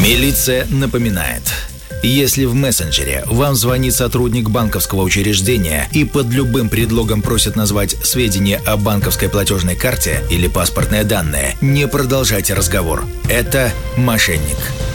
Милиция напоминает. Если в мессенджере вам звонит сотрудник банковского учреждения и под любым предлогом просит назвать сведения о банковской платежной карте или паспортные данные, не продолжайте разговор. Это мошенник.